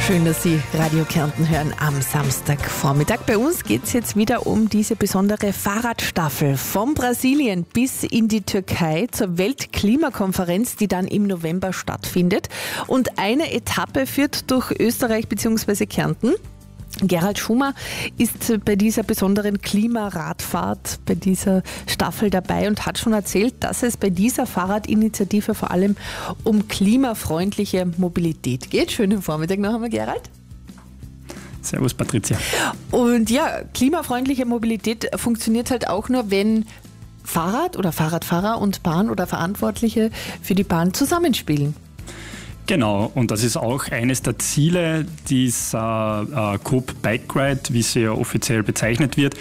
Schön, dass Sie Radio Kärnten hören am Samstagvormittag. Bei uns geht es jetzt wieder um diese besondere Fahrradstaffel von Brasilien bis in die Türkei zur Weltklimakonferenz, die dann im November stattfindet. Und eine Etappe führt durch Österreich bzw. Kärnten. Gerald Schumer ist bei dieser besonderen Klimaradfahrt, bei dieser Staffel dabei und hat schon erzählt, dass es bei dieser Fahrradinitiative vor allem um klimafreundliche Mobilität geht. Schönen Vormittag noch einmal, Gerald. Servus, Patricia. Und ja, klimafreundliche Mobilität funktioniert halt auch nur, wenn Fahrrad oder Fahrradfahrer und Bahn oder Verantwortliche für die Bahn zusammenspielen. Genau, und das ist auch eines der Ziele dieser Coop Bike Ride, wie sie ja offiziell bezeichnet wird,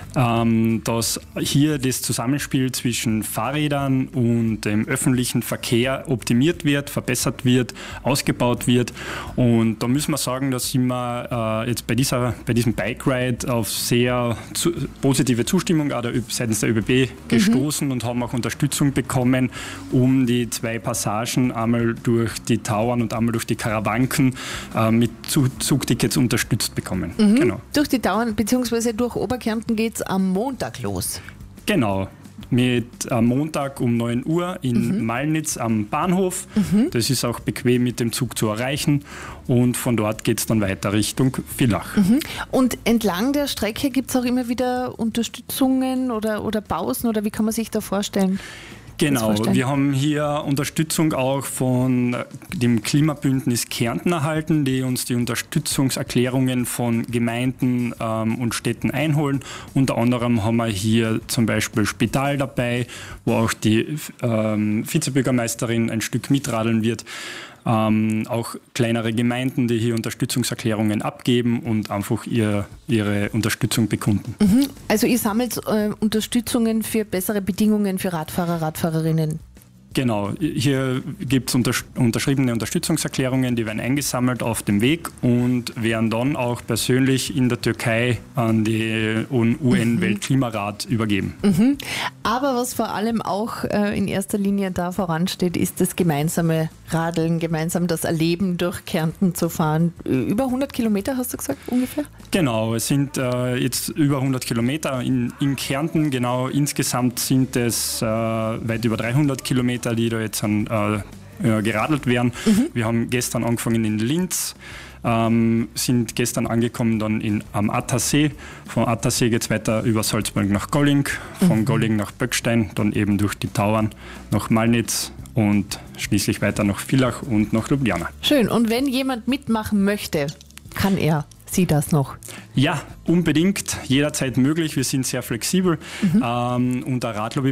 dass hier das Zusammenspiel zwischen Fahrrädern und dem öffentlichen Verkehr optimiert wird, verbessert wird, ausgebaut wird. Und da müssen wir sagen, da sind wir jetzt bei diesem Bike Ride auf sehr positive Zustimmung auch seitens der ÖBB gestoßen und haben auch Unterstützung bekommen, um die zwei Passagen einmal durch die Tauern und einmal durch die Karawanken mit Zugtickets unterstützt bekommen. Genau. Durch die Tauern bzw. durch Oberkärnten geht es am Montag los. Genau. Mit Montag um 9 Uhr in Malnitz am Bahnhof. Das ist auch bequem mit dem Zug zu erreichen und von dort geht es dann weiter Richtung Villach. Und entlang der Strecke gibt es auch immer wieder Unterstützungen oder Pausen oder wie kann man sich da vorstellen? Genau, wir haben hier Unterstützung auch von dem Klimabündnis Kärnten erhalten, die uns die Unterstützungserklärungen von Gemeinden und Städten einholen. Unter anderem haben wir hier zum Beispiel Spital dabei, wo auch die Vizebürgermeisterin ein Stück mitradeln wird. Auch kleinere Gemeinden, die hier Unterstützungserklärungen abgeben und einfach ihre Unterstützung bekunden. Also ihr sammelt Unterstützungen für bessere Bedingungen für Radfahrer, Radfahrerinnen? Genau, hier gibt es unterschriebene Unterstützungserklärungen, die werden eingesammelt auf dem Weg und werden dann auch persönlich in der Türkei an den UN-Weltklimarat übergeben. Aber was vor allem auch in erster Linie da voransteht, ist das gemeinsame Radeln, gemeinsam das Erleben durch Kärnten zu fahren. Über 100 Kilometer, hast du gesagt, ungefähr? Genau, es sind jetzt über 100 Kilometer in Kärnten. Genau, insgesamt sind es weit über 300 Kilometer, die da jetzt geradelt werden. Wir haben gestern angefangen in Linz, sind gestern angekommen dann am Attersee. Von Attersee geht es weiter über Salzburg nach Golling, von Golling nach Böckstein, dann eben durch die Tauern nach Malnitz und schließlich weiter nach Villach und nach Ljubljana. Schön, und wenn jemand mitmachen möchte, kann Sie das noch? Ja, unbedingt, jederzeit möglich. Wir sind sehr flexibel. Unter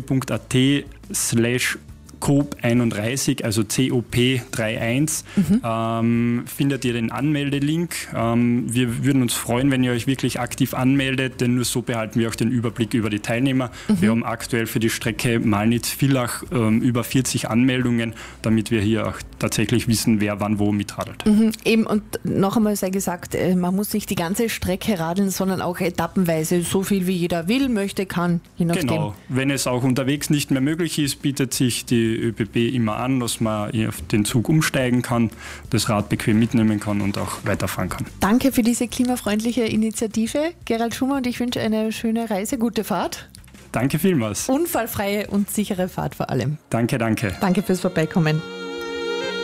radlobby.at/COP31, also COP31, findet ihr den Anmeldelink. Wir würden uns freuen, wenn ihr euch wirklich aktiv anmeldet, denn nur so behalten wir auch den Überblick über die Teilnehmer. Wir haben aktuell für die Strecke Malnitz-Villach über 40 Anmeldungen, damit wir hier auch tatsächlich wissen, wer wann wo mitradelt. Eben, und noch einmal sei gesagt, man muss nicht die ganze Strecke radeln, sondern auch etappenweise, so viel wie jeder will, möchte, kann, je nachdem. Genau, wenn es auch unterwegs nicht mehr möglich ist, bietet sich die ÖBB immer an, dass man auf den Zug umsteigen kann, das Rad bequem mitnehmen kann und auch weiterfahren kann. Danke für diese klimafreundliche Initiative, Gerald Schumer, und ich wünsche eine schöne Reise, gute Fahrt. Danke vielmals. Unfallfreie und sichere Fahrt vor allem. Danke. Danke fürs Vorbeikommen.